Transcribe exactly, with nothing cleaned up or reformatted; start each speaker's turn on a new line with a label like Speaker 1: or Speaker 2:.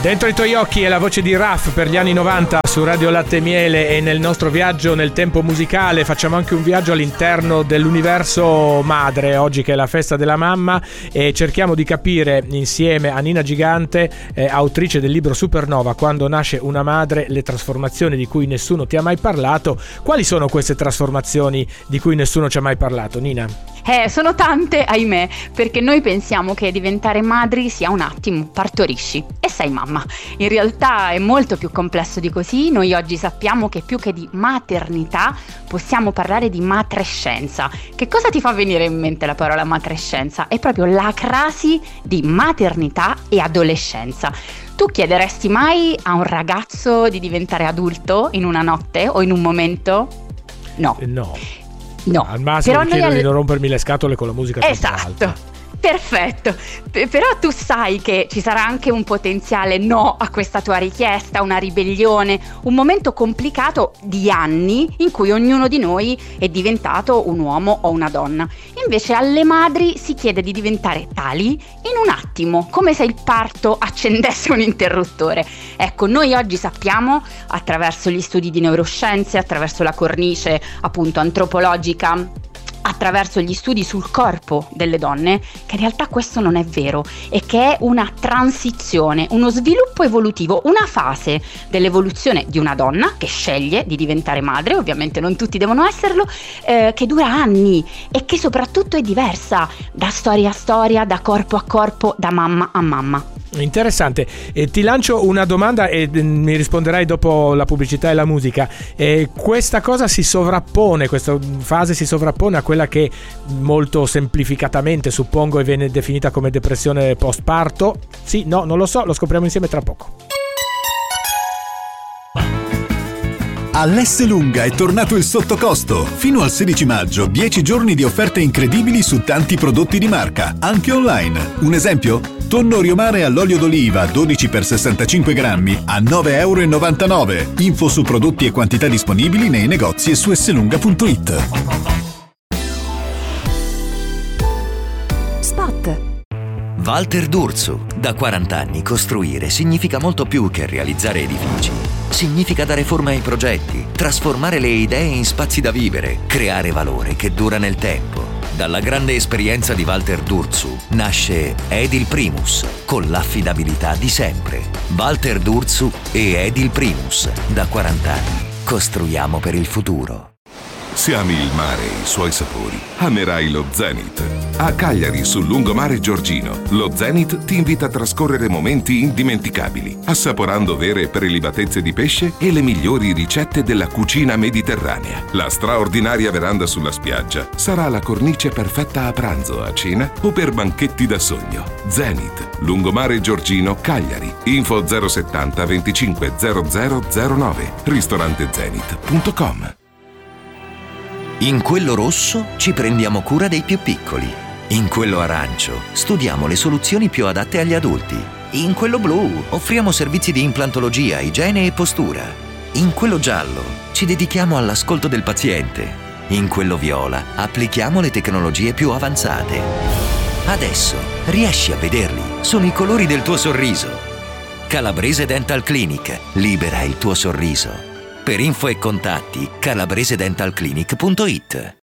Speaker 1: Dentro i tuoi occhi è la voce di Raf per gli anni novanta su Radio Latte e Miele, e nel nostro viaggio nel tempo musicale facciamo anche un viaggio all'interno dell'universo madre, oggi che è la festa della mamma, e cerchiamo di capire insieme a Nina Gigante, eh, autrice del libro Supernova, Quando nasce una madre, le trasformazioni di cui nessuno ti ha mai parlato. Quali sono queste trasformazioni di cui nessuno ci ha mai parlato, Nina?
Speaker 2: Eh, sono tante, ahimè, perché noi pensiamo che diventare madri sia un attimo, partorisci e sei mamma. In realtà è molto più complesso di così. Noi oggi sappiamo che più che di maternità possiamo parlare di matrescenza. Che cosa ti fa venire in mente la parola matrescenza? È proprio la crasi di maternità e adolescenza. Tu chiederesti mai a un ragazzo di diventare adulto in una notte o in un momento? No.
Speaker 1: No.
Speaker 2: No,
Speaker 1: al massimo
Speaker 2: però
Speaker 1: mi chiedo
Speaker 2: all...
Speaker 1: di non rompermi le scatole con la musica troppo alta.
Speaker 2: Esatto, perfetto. P- però tu sai che ci sarà anche un potenziale no a questa tua richiesta, una ribellione, un momento complicato di anni in cui ognuno di noi è diventato un uomo o una donna. Invece alle madri si chiede di diventare tali in un attimo, come se il parto accendesse un interruttore. Ecco, noi oggi sappiamo, attraverso gli studi di neuroscienze, attraverso la cornice appunto antropologica, attraverso gli studi sul corpo delle donne, che in realtà questo non è vero e che è una transizione, uno sviluppo evolutivo, una fase dell'evoluzione di una donna che sceglie di diventare madre, ovviamente non tutti devono esserlo, eh, che dura anni e che soprattutto è diversa da storia a storia, da corpo a corpo, da mamma a mamma.
Speaker 1: Interessante. Eh, ti lancio una domanda e eh, mi risponderai dopo la pubblicità e la musica. Eh, questa cosa si sovrappone, questa fase si sovrappone a quella che molto semplificatamente suppongo e viene definita come depressione postparto? Sì, no, non lo so, lo scopriamo insieme tra poco.
Speaker 3: All'Esselunga è tornato il sottocosto. Fino al sedici maggio, dieci giorni di offerte incredibili su tanti prodotti di marca, anche online. Un esempio? Tonno Riomare all'olio d'oliva dodici per sessantacinque grammi a nove e novantanove euro. Info su prodotti e quantità disponibili nei negozi e su esselunga punto it.
Speaker 4: Spot. Walter D'Urso. Da quaranta anni costruire significa molto più che realizzare edifici. Significa dare forma ai progetti, trasformare le idee in spazi da vivere, creare valore che dura nel tempo. Dalla grande esperienza di Walter D'Urso nasce Edil Primus, con l'affidabilità di sempre. Walter D'Urso e Edil Primus. Da quaranta anni costruiamo per il futuro.
Speaker 5: Se ami il mare e i suoi sapori, amerai lo Zenith. A Cagliari, sul lungomare Giorgino, lo Zenith ti invita a trascorrere momenti indimenticabili, assaporando vere prelibatezze di pesce e le migliori ricette della cucina mediterranea. La straordinaria veranda sulla spiaggia sarà la cornice perfetta a pranzo, a cena o per banchetti da sogno. Zenith, lungomare Giorgino, Cagliari. Info zero settanta venticinque zero zero zero nove. ristorante zenith punto com.
Speaker 4: In quello rosso ci prendiamo cura dei più piccoli. In quello arancio studiamo le soluzioni più adatte agli adulti. In quello blu offriamo servizi di implantologia, igiene e postura. In quello giallo ci dedichiamo all'ascolto del paziente. In quello viola applichiamo le tecnologie più avanzate. Adesso riesci a vederli? Sono i colori del tuo sorriso. Calabrese Dental Clinic. Libera il tuo sorriso. Per info e contatti calabrese dental clinic punto it.